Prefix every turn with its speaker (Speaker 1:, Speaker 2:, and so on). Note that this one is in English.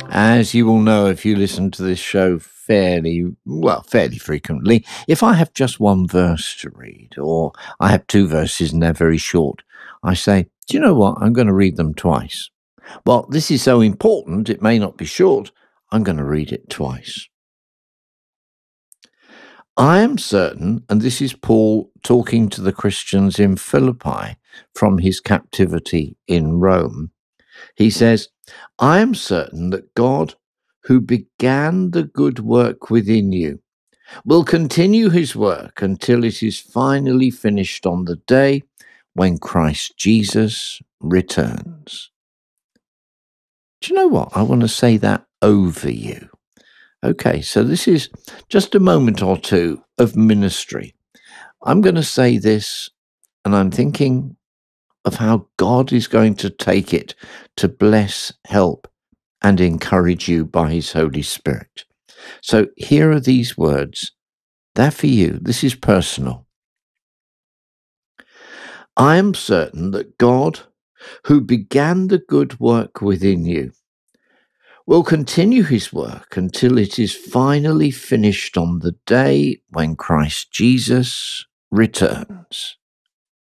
Speaker 1: As you will know if you listen to this show fairly frequently, if I have just one verse to read, or I have two verses and they're very short, I say, do you know what? I'm going to read them twice. Well, this is so important, it may not be short. I'm going to read it twice. I am certain, and this is Paul talking to the Christians in Philippi from his captivity in Rome. He says, I am certain that God, who began the good work within you, will continue his work until it is finally finished on the day when Christ Jesus returns. Do you know what? I want to say that over you. Okay, so this is just a moment or two of ministry. I'm going to say this, and I'm thinking of how God is going to take it to bless, help, and encourage you by his Holy Spirit. So here are these words. They're for you. This is personal. I am certain that God, who began the good work within you, will continue his work until it is finally finished on the day when Christ Jesus returns.